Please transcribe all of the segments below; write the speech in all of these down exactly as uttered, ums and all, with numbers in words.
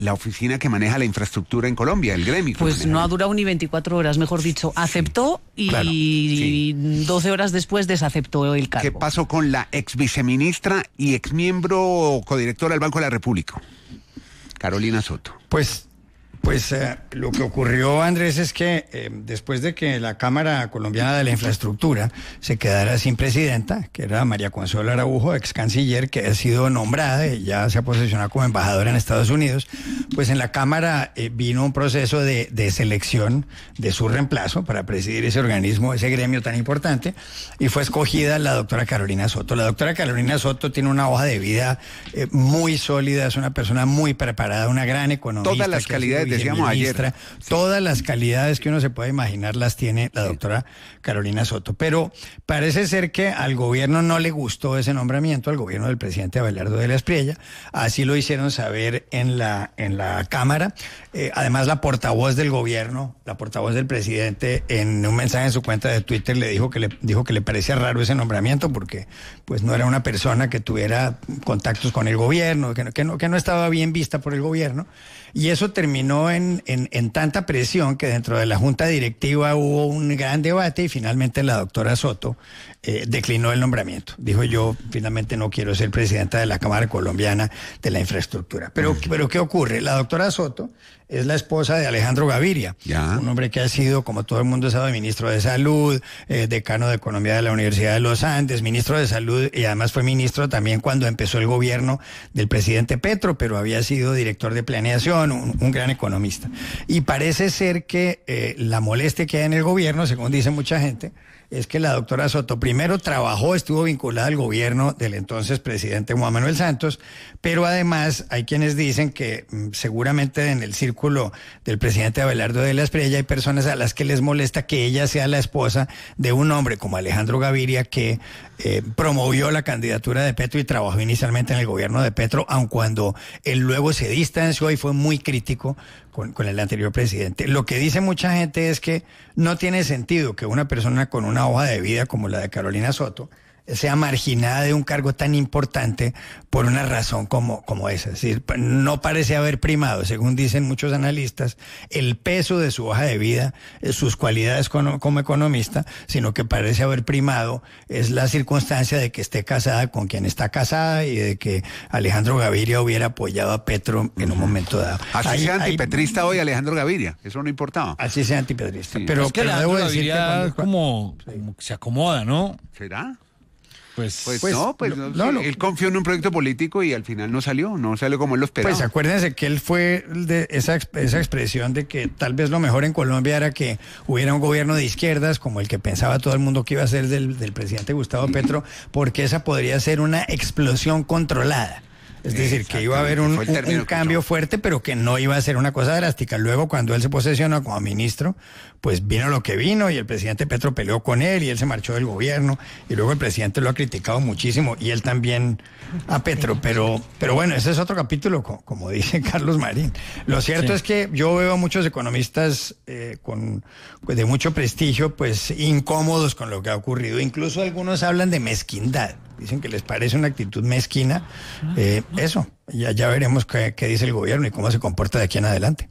la oficina que maneja la infraestructura en Colombia, el gremio. Pues no ha durado ni veinticuatro horas, mejor dicho. Aceptó y claro, sí. doce horas después desaceptó el cargo. ¿Qué pasó con la ex viceministra y ex miembro codirectora del Banco de la República, Carolina Soto? Pues... Pues eh, lo que ocurrió, Andrés, es que eh, después de que la Cámara Colombiana de la Infraestructura se quedara sin presidenta, que era María Consuelo Araujo, ex canciller, que ha sido nombrada y ya se ha posicionado como embajadora en Estados Unidos, pues en la Cámara eh, vino un proceso de, de selección de su reemplazo para presidir ese organismo, ese gremio tan importante, y fue escogida la doctora Carolina Soto. La doctora Carolina Soto tiene una hoja de vida eh, muy sólida, es una persona muy preparada, una gran economista. Todas las calidades decíamos ayer. Sí. Todas las calidades que uno se puede imaginar las tiene la doctora Carolina Soto. Pero parece ser que al gobierno no le gustó ese nombramiento, al gobierno del presidente Abelardo de la Espriella. Así lo hicieron saber en la, en la Cámara. Eh, además, la portavoz del gobierno, la portavoz del presidente, en un mensaje en su cuenta de Twitter le dijo que le, dijo que le parecía raro ese nombramiento porque pues no era una persona que tuviera contactos con el gobierno, que no, que no, que no estaba bien vista por el gobierno. Y eso terminó en, en, en tanta presión que dentro de la junta directiva hubo un gran debate y finalmente la doctora Soto eh, declinó el nombramiento. Dijo: yo finalmente no quiero ser presidenta de la Cámara Colombiana de la Infraestructura. Pero, pero ¿qué ocurre? La doctora Soto es la esposa de Alejandro Gaviria, ya. Un hombre que ha sido, como todo el mundo sabe, ministro de Salud, eh, decano de Economía de la Universidad de los Andes, ministro de Salud, y además fue ministro también cuando empezó el gobierno del presidente Petro, pero había sido director de planeación, un, un gran economista. Y parece ser que eh, la molestia que hay en el gobierno, según dice mucha gente, es que la doctora Soto primero trabajó, estuvo vinculada al gobierno del entonces presidente Juan Manuel Santos, pero además hay quienes dicen que mmm, seguramente en el círculo del presidente Abelardo de la Espriella hay personas a las que les molesta que ella sea la esposa de un hombre como Alejandro Gaviria, que eh, promovió la candidatura de Petro y trabajó inicialmente en el gobierno de Petro, aun cuando él luego se distanció y fue muy crítico Con, con el anterior presidente. Lo que dice mucha gente es que no tiene sentido que una persona con una hoja de vida como la de Carolina Soto sea marginada de un cargo tan importante por una razón como, como esa. Es decir, no parece haber primado, según dicen muchos analistas, el peso de su hoja de vida, sus cualidades como, como economista, sino que parece haber primado es la circunstancia de que esté casada con quien está casada y de que Alejandro Gaviria hubiera apoyado a Petro en un momento dado. Así ahí, sea antipetrista ahí, hoy Alejandro Gaviria, eso no importaba. Así sea antipetrista. Sí. Pero, es que pero Alejandro debo decir Gaviria que cuando, como, sí. como que se acomoda, ¿no? ¿Será? Pues, pues, pues no, pues no, no, no, no. Él confió en un proyecto político y al final no salió, no salió como él lo esperaba. Pues acuérdense que él fue de esa, esa expresión de que tal vez lo mejor en Colombia era que hubiera un gobierno de izquierdas, como el que pensaba todo el mundo que iba a ser del, del presidente Gustavo Petro, porque esa podría ser una explosión controlada. Es decir, que iba a haber un, un, un cambio fuerte, pero que no iba a ser una cosa drástica. Luego, cuando él se posesionó como ministro, pues vino lo que vino y el presidente Petro peleó con él y él se marchó del gobierno y luego el presidente lo ha criticado muchísimo y él también a Petro. Pero, pero bueno, ese es otro capítulo, como dice Carlos Marín. Lo cierto sí. es que yo veo a muchos economistas eh, con, pues de mucho prestigio, pues incómodos con lo que ha ocurrido. Incluso algunos hablan de mezquindad. Dicen que les parece una actitud mezquina. Eh, eso, ya, ya veremos qué, qué dice el gobierno y cómo se comporta de aquí en adelante.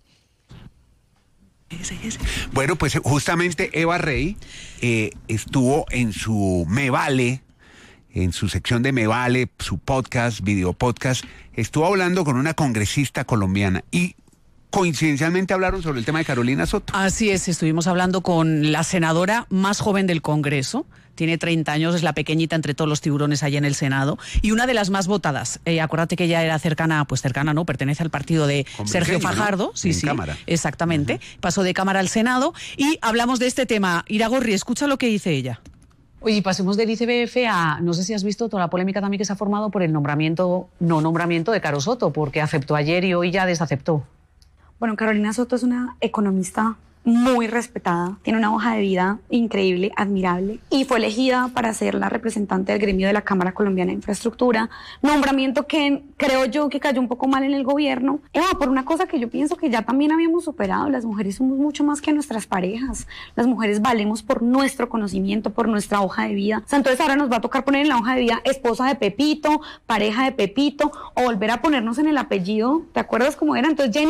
Bueno, pues justamente Eva Rey eh, estuvo en su Me Vale, en su sección de Me Vale, su podcast, video podcast, estuvo hablando con una congresista colombiana y coincidencialmente hablaron sobre el tema de Carolina Soto. Así es, estuvimos hablando con la senadora más joven del Congreso, tiene treinta años, es la pequeñita entre todos los tiburones allá en el Senado, y una de las más votadas. Eh, acuérdate que ella era cercana, pues cercana, ¿no? Pertenece al partido de Sergio Fajardo, ¿no? sí, en sí, cámara. Exactamente. Uh-huh. Pasó de Cámara al Senado y hablamos de este tema. Iragorri, escucha lo que dice ella. Oye, pasemos del I C B F a, no sé si has visto toda la polémica también que se ha formado por el nombramiento, no nombramiento de Caro Soto, porque aceptó ayer y hoy ya desaceptó. Bueno, Carolina Soto es una economista muy respetada, tiene una hoja de vida increíble, admirable, y fue elegida para ser la representante del gremio de la Cámara Colombiana de Infraestructura, nombramiento que creo yo que cayó un poco mal en el gobierno, Eva, por una cosa que yo pienso que ya también habíamos superado. Las mujeres somos mucho más que nuestras parejas, las mujeres valemos por nuestro conocimiento, por nuestra hoja de vida. O sea, entonces ahora nos va a tocar poner en la hoja de vida esposa de Pepito, pareja de Pepito, o volver a ponernos en el apellido, ¿te acuerdas cómo era? Entonces